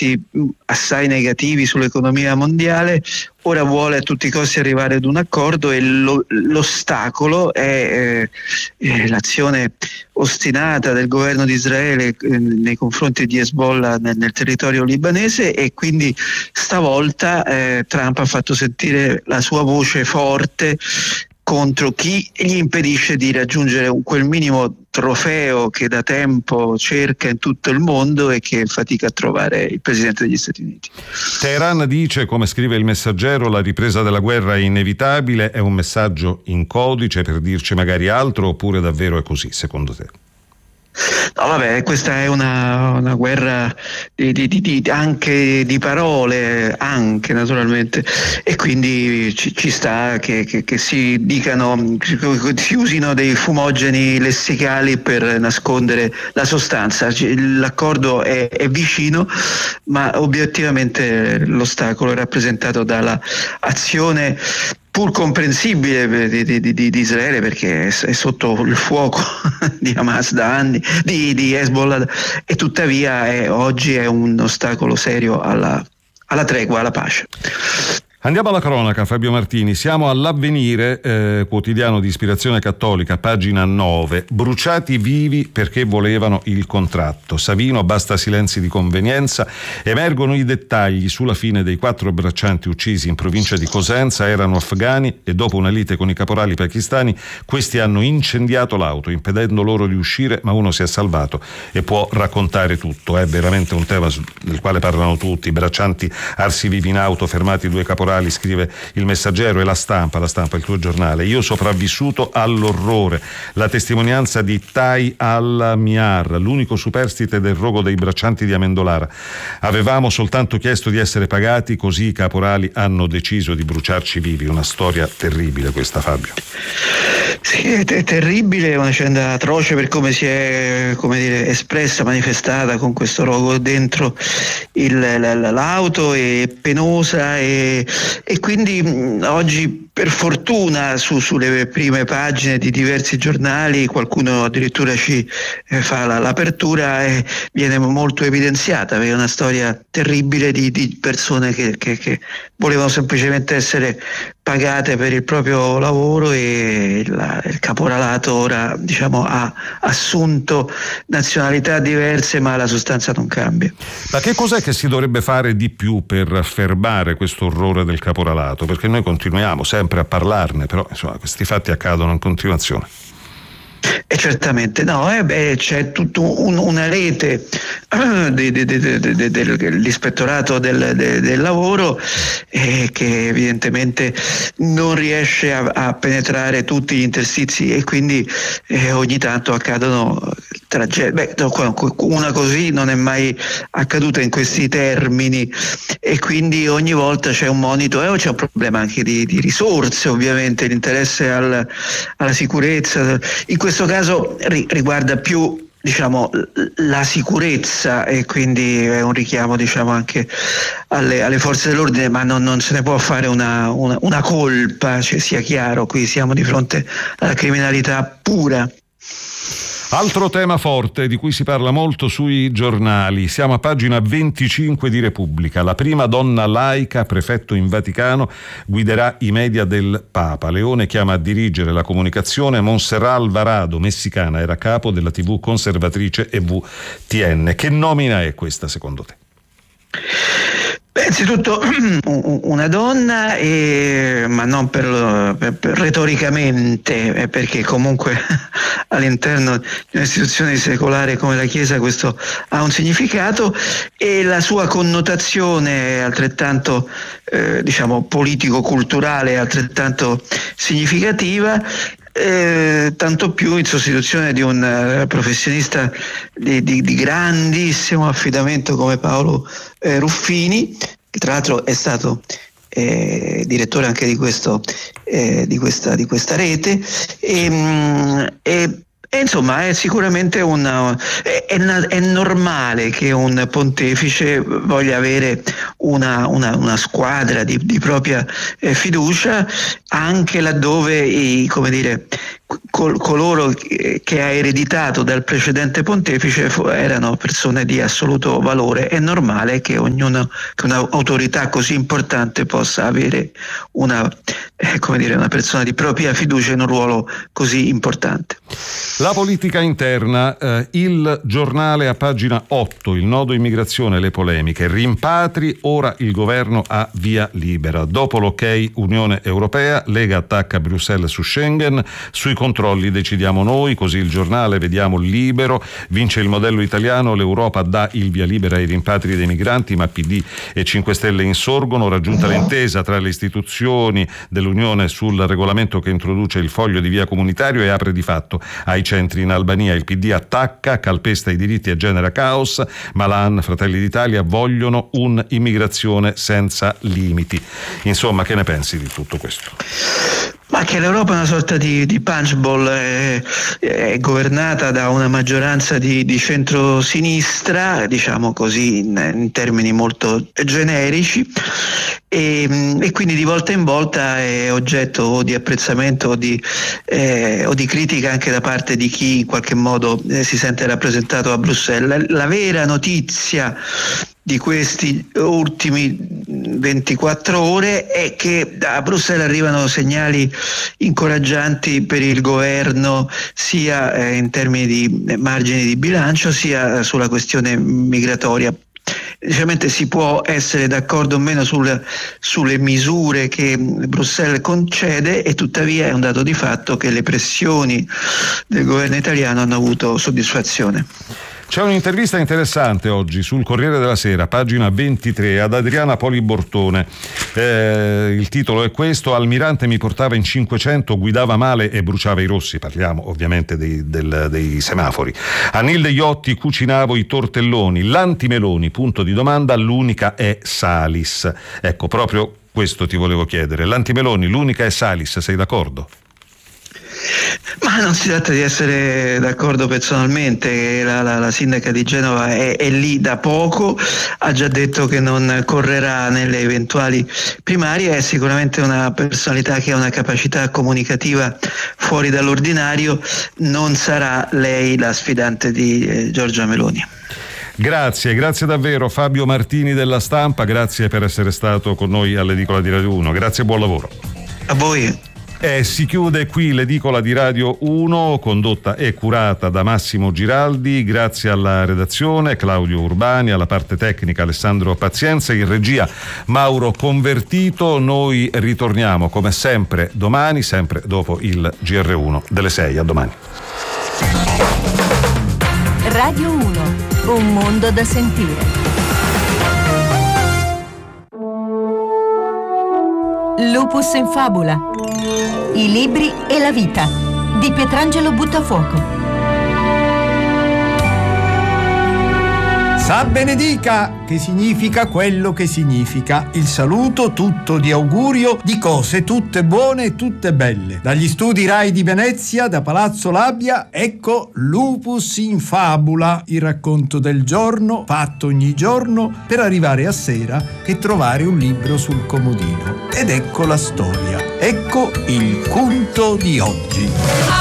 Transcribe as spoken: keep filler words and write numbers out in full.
effetti assai negativi sull'economia mondiale, ora vuole a tutti i costi arrivare ad un accordo e lo, l'ostacolo è eh, l'azione ostinata del governo di Israele eh, nei confronti di Hezbollah nel, nel territorio libanese, e quindi stavolta eh, Trump ha fatto sentire la sua voce forte contro chi gli impedisce di raggiungere un, quel minimo trofeo che da tempo cerca in tutto il mondo e che fatica a trovare il presidente degli Stati Uniti. Teheran dice, come scrive il Messaggero, la ripresa della guerra è inevitabile. È un messaggio in codice per dirci magari altro, oppure davvero è così secondo te? No, vabbè, questa è una, una guerra di, di, di, anche di parole, anche naturalmente, e quindi ci, ci sta che, che, che si dicano, si usino dei fumogeni lessicali per nascondere la sostanza. L'accordo è, è vicino, ma obiettivamente l'ostacolo è rappresentato dalla azione pur comprensibile di, di, di, di Israele, perché è sotto il fuoco di Hamas da anni, di, di Hezbollah, e tuttavia è, oggi è un ostacolo serio alla, alla tregua, alla pace. Andiamo alla cronaca, Fabio Martini. Siamo all'Avvenire, eh, quotidiano di ispirazione cattolica, pagina nove. Bruciati vivi perché volevano il contratto. Savino, basta silenzi di convenienza. Emergono i dettagli sulla fine dei quattro braccianti uccisi in provincia di Cosenza. Erano afghani e dopo una lite con i caporali pakistani questi hanno incendiato l'auto impedendo loro di uscire, ma uno si è salvato e può raccontare tutto. È veramente un tema del quale parlano tutti. I braccianti arsi vivi in auto, fermati due caporali, scrive il Messaggero, e la Stampa, la Stampa il tuo giornale. Io sopravvissuto all'orrore. La testimonianza di Tai Al-Miar, l'unico superstite del rogo dei braccianti di Amendolara. Avevamo soltanto chiesto di essere pagati, così i caporali hanno deciso di bruciarci vivi. Una storia terribile questa, Fabio. Sì, è terribile, è una vicenda atroce per come si è, come dire, espressa, manifestata, con questo rogo dentro il, l'auto, è penosa, e, e quindi mh, oggi per fortuna su, sulle prime pagine di diversi giornali qualcuno addirittura ci eh, fa la, l'apertura, e viene molto evidenziata, perché è una storia terribile di, di persone che, che, che volevano semplicemente essere pagate per il proprio lavoro, e la, il caporalato ora, diciamo, ha assunto nazionalità diverse, ma la sostanza non cambia. Ma che cos'è che si dovrebbe fare di più per fermare questo orrore del caporalato? Perché noi continuiamo sempre a parlarne, però insomma questi fatti accadono in continuazione. E certamente no, eh, beh, c'è tutta un, una rete uh, de, de, de, de, de, de, dell'ispettorato del, de, del lavoro eh, che evidentemente non riesce a, a penetrare tutti gli interstizi, e quindi eh, ogni tanto accadono tragedie. Beh, una così non è mai accaduta in questi termini, e quindi ogni volta c'è un monito, e eh, c'è un problema anche di, di risorse, ovviamente l'interesse al, alla sicurezza. In questo caso ri, riguarda più, diciamo, la sicurezza, e quindi è un richiamo, diciamo, anche alle, alle forze dell'ordine, ma non, non se ne può fare una, una, una colpa, cioè, sia chiaro, qui siamo di fronte alla criminalità pura. Altro tema forte di cui si parla molto sui giornali. Siamo a pagina venticinque di Repubblica. La prima donna laica, prefetto in Vaticano, guiderà i media del Papa. Leone chiama a dirigere la comunicazione Montserrat Alvarado, messicana, era capo della tivù conservatrice E V T N. Che nomina è questa secondo te? Beh, innanzitutto una donna, e, ma non per, per, per retoricamente, perché comunque all'interno di un'istituzione secolare come la Chiesa questo ha un significato, e la sua connotazione è altrettanto eh, diciamo politico-culturale, altrettanto significativa. Eh, tanto più in sostituzione di un uh, professionista di, di, di grandissimo affidamento come Paolo eh, Ruffini, che tra l'altro è stato eh, direttore anche di questo eh, di questa di questa rete, e, mh, e E insomma è sicuramente una, è, è, è normale che un pontefice voglia avere una, una, una squadra di, di propria eh, fiducia, anche laddove i, come dire, col, coloro che, che ha ereditato dal precedente pontefice erano persone di assoluto valore. È normale che ognuno, che un'autorità così importante possa avere una, eh, come dire, una persona di propria fiducia in un ruolo così importante. La politica interna, eh, il giornale a pagina otto, il nodo immigrazione, le polemiche, rimpatri, ora il governo ha via libera. Dopo l'ok Unione Europea, Lega attacca Bruxelles su Schengen, sui controlli decidiamo noi, così il giornale, vediamo Libero, vince il modello italiano, l'Europa dà il via libera ai rimpatri dei migranti, ma P D e cinque Stelle insorgono, raggiunta l'intesa tra le istituzioni dell'Unione sul regolamento che introduce il foglio di via comunitario e apre di fatto ai centri in Albania. Il P D attacca, calpesta i diritti e genera caos, Malan, Fratelli d'Italia vogliono un'immigrazione senza limiti. Insomma, che ne pensi di tutto questo? Ma che l'Europa è una sorta di, di punchball, è, è governata da una maggioranza di, di centro-sinistra, diciamo così in, in termini molto generici, e, e quindi di volta in volta è oggetto o di apprezzamento o di, eh, o di critica anche da parte di chi in qualche modo eh, si sente rappresentato a Bruxelles. La, la vera notizia di questi ultimi ventiquattro ore è che da Bruxelles arrivano segnali incoraggianti per il governo, sia eh, in termini di margini di bilancio sia sulla questione migratoria. Diciamente si può essere d'accordo o meno sul, sulle misure che Bruxelles concede, e tuttavia è un dato di fatto che le pressioni del governo italiano hanno avuto soddisfazione. C'è un'intervista interessante oggi sul Corriere della Sera, pagina ventitré, ad Adriana Polibortone. Eh, il titolo è questo: Almirante mi portava in cinquecento, guidava male e bruciava i rossi. Parliamo ovviamente dei, del, dei semafori. A Nilde Iotti cucinavo i tortelloni. L'antimeloni, punto di domanda, l'unica è Salis. Ecco, proprio questo ti volevo chiedere. L'antimeloni, l'unica è Salis, sei d'accordo? Ma non si tratta di essere d'accordo personalmente, la, la, la sindaca di Genova è, è lì da poco, ha già detto che non correrà nelle eventuali primarie, è sicuramente una personalità che ha una capacità comunicativa fuori dall'ordinario, non sarà lei la sfidante di eh, Giorgia Meloni. Grazie, grazie davvero Fabio Martini della Stampa, grazie per essere stato con noi all'edicola di Radio uno, grazie e buon lavoro. A voi. E si chiude qui l'edicola di Radio uno, condotta e curata da Massimo Giraldi, grazie alla redazione Claudio Urbani, alla parte tecnica Alessandro Pazienza, in regia Mauro Convertito. Noi ritorniamo come sempre domani, sempre dopo il G R uno delle sei. A domani. Radio uno, un mondo da sentire. Lupus in fabula. I libri e la vita di Pietrangelo Buttafuoco. Sa benedica, che significa quello che significa. Il saluto tutto di augurio di cose tutte buone e tutte belle. Dagli studi Rai di Venezia, da Palazzo Labbia, ecco Lupus in fabula, il racconto del giorno, fatto ogni giorno, per arrivare a sera e trovare un libro sul comodino. Ed ecco la storia, ecco il conto di oggi.